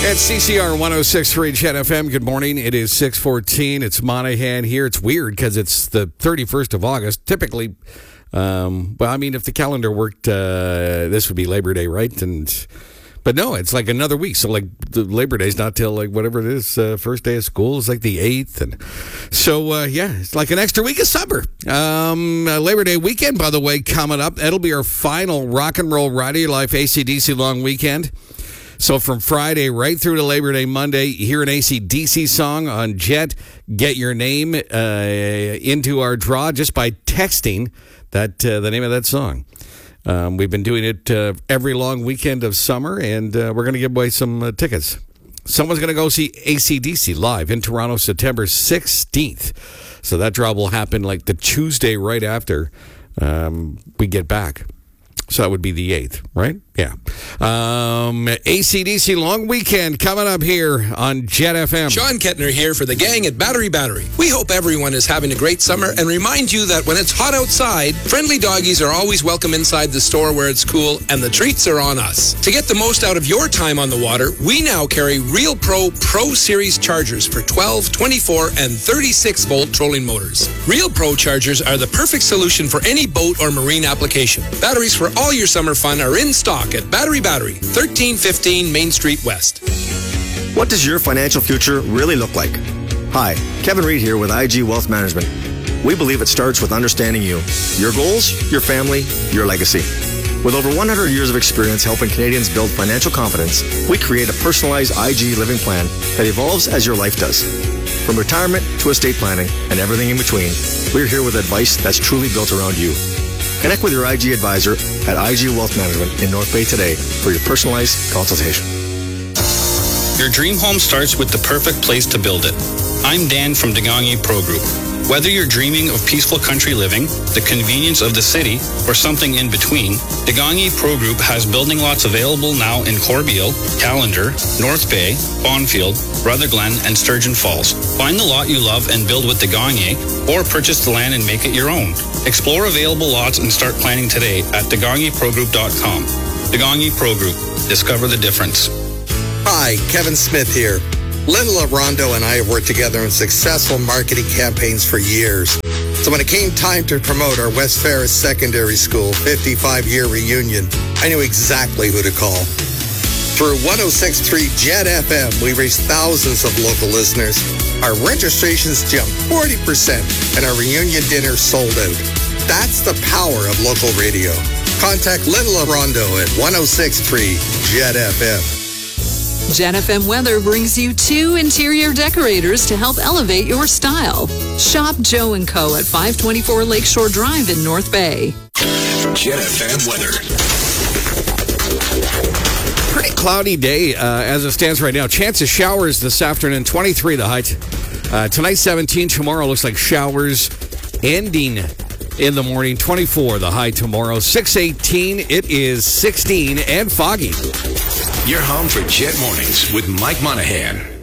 It's CCR 106.3 Jet FM. Good morning. It is 6:14. It's Monahan here. It's weird because it's the 31st of August. Typically, if the calendar worked, this would be Labor Day, right? But no, it's like another week. So like the Labor Day's not till like whatever it is, first day of school is like the 8th. And so, it's like an extra week of summer. Labor Day weekend, by the way, coming up. That'll be our final Rock and Roll Ride of Your Life AC/DC long weekend. So from Friday right through to Labor Day Monday, hear an AC/DC song on Jet. Get your name into our draw just by texting the name of that song. We've been doing it every long weekend of summer, and we're going to give away some tickets. Someone's going to go see AC/DC live in Toronto September 16th. So that draw will happen like the Tuesday right after we get back. So that would be the 8th, right? Yeah. AC/DC long weekend coming up here on Jet FM. Sean Kettner here for the gang at Battery. We hope everyone is having a great summer and remind you that when it's hot outside, friendly doggies are always welcome inside the store where it's cool, and the treats are on us. To get the most out of your time on the water, we now carry Real Pro Series chargers for 12, 24, and 36-volt trolling motors. Real Pro chargers are the perfect solution for any boat or marine application. Batteries for all your summer fun are in stock at Battery, 1315 Main Street West. What does your financial future really look like? Hi, Kevin Reed here with IG Wealth Management. We believe it starts with understanding you, your goals, your family, your legacy. With over 100 years of experience helping Canadians build financial confidence, we create a personalized IG living plan that evolves as your life does. From retirement to estate planning and everything in between, we're here with advice that's truly built around you. Connect with your IG advisor at IG Wealth Management in North Bay today for your personalized consultation. Your dream home starts with the perfect place to build it. I'm Dan from Degagné Pro Group. Whether you're dreaming of peaceful country living, the convenience of the city, or something in between, Degagné Pro Group has building lots available now in Corbeil, Callander, North Bay, Bonfield, Rutherglen, and Sturgeon Falls. Find the lot you love and build with Degagné, or purchase the land and make it your own. Explore available lots and start planning today at DegagnéProGroup.com. Degagné Pro Group. Discover the difference. Hi, Kevin Smith here. Lynn LaRondo and I have worked together in successful marketing campaigns for years. So when it came time to promote our West Ferris Secondary School 55-year reunion, I knew exactly who to call. Through 106.3 Jet FM, we reached thousands of local listeners. Our registrations jumped 40%, and our reunion dinner sold out. That's the power of local radio. Contact Lynn LaRondo at 106.3 Jet FM. Jet FM Weather brings you 2 interior decorators to help elevate your style. Shop Joe & Co. at 524 Lakeshore Drive in North Bay. Jet FM Weather. Pretty cloudy day as it stands right now. Chance of showers this afternoon, 23 the height. Tonight 17, tomorrow looks like showers ending in the morning, 24 the high tomorrow. 6:18, it is 16 and foggy. You're home for Jet Mornings with Mike Monahan.